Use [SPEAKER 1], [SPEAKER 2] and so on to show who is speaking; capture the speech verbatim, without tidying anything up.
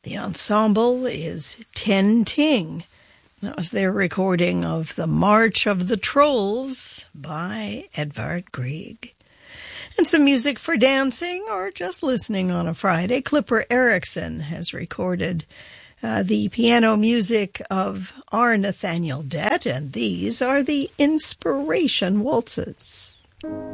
[SPEAKER 1] The ensemble is Ten Ting. That was their recording of The March of the Trolls by Edvard Grieg. And some music for dancing or just listening on a Friday. Clipper Erickson has recorded uh, the piano music of R. Nathaniel Dett, and these are the Inspiration Waltzes.